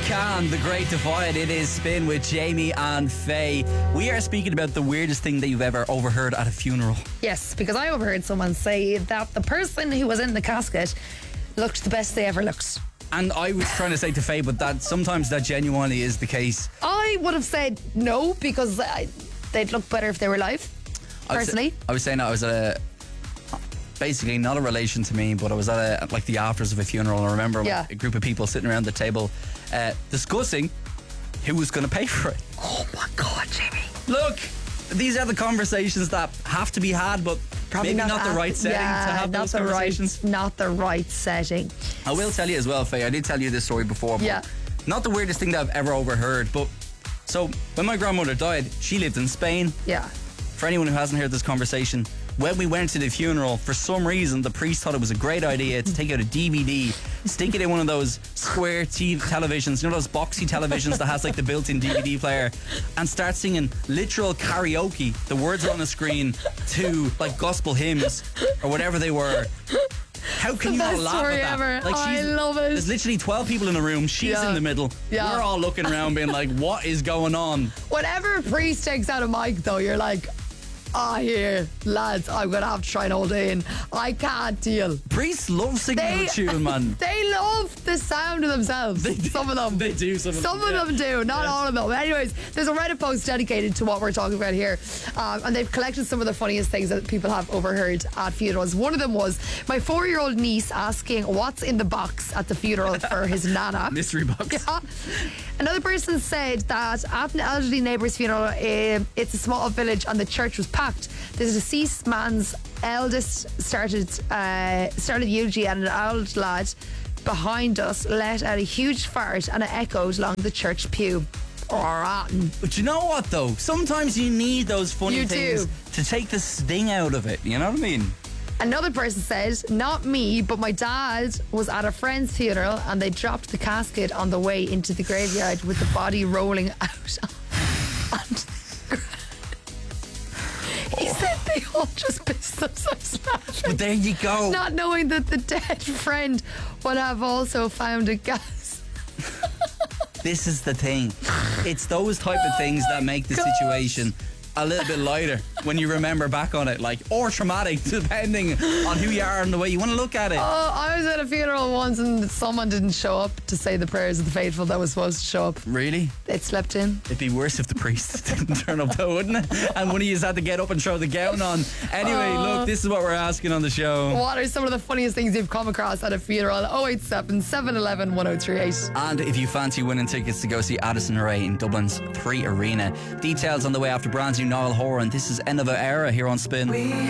Can, The Great Divide. It is Spin with Jamie and Faye. We are speaking about the weirdest thing that you've ever overheard at a funeral. Yes, because I overheard someone say that the person who was in the casket looked the best they ever looked. And I was trying to say to Faye, but that sometimes that genuinely is the case. I would have said no, because they'd look better if they were alive, personally. I was saying I was at a, basically not a relation to me, but I was at like the afters of a funeral, and I remember a group of people sitting around the table discussing who was going to pay for it. Oh my God, Jamie. Look, these are the conversations that have to be had, but probably maybe not the right setting to have those conversations. Not the right setting. I will tell you as well, Faye, I did tell you this story before, but not the weirdest thing that I've ever overheard, but so when my grandmother died, she lived in Spain. Yeah. For anyone who hasn't heard this conversation, when we went to the funeral, for some reason the priest thought it was a great idea to take out a DVD, stick it in one of those square televisions, you know those boxy televisions that has like the built-in DVD player, and start singing literal karaoke. The words are on the screen to like gospel hymns or whatever they were. How can you not laugh at that? Ever. Like, I love it. There's literally 12 people in the room. She's in the middle. Yeah. We're all looking around being like, what is going on? Whenever a priest takes out a mic, though, you're like, here, lads, I'm going to have to try and hold it in. I can't deal. Priests love singing a tune, man. They love the sound of themselves. Some of them. They do. Some of them do. Not all of them. Anyways, there's a Reddit post dedicated to what we're talking about here. And they've collected some of the funniest things that people have overheard at funerals. One of them was my 4-year-old niece asking what's in the box at the funeral for his nana. Mystery box. Yeah. Another person said that at an elderly neighbour's funeral, it's a small village and the church was packed. The deceased man's eldest started eulogy, and an old lad behind us let out a huge fart, and it echoed along the church pew. But you know what though? Sometimes you need those funny things to take the sting out of it. You know what I mean? Another person said, not me, but my dad was at a friend's funeral and they dropped the casket on the way into the graveyard with the body rolling out onto the ground. He said they all just pissed themselves laughing. But there you go. Not knowing that the dead friend would have also found a gas. This is the thing. It's those type of things that make the situation a little bit lighter when you remember back on it, like, or traumatic, depending on who you are and the way you want to look at it. Oh, I was at a funeral once and someone didn't show up to say the prayers of the faithful that was supposed to show up. Really? It slept in. It'd be worse if the priest didn't turn up though, wouldn't it? And one of you had to get up and throw the gown on. Anyway, look, this is what we're asking on the show. What are some of the funniest things you've come across at a funeral? 087 711 1038. And if you fancy winning tickets to go see Addison Rae in Dublin's 3 Arena, details on the way after brand new Niall Horan. This is End of an Era here on Spin.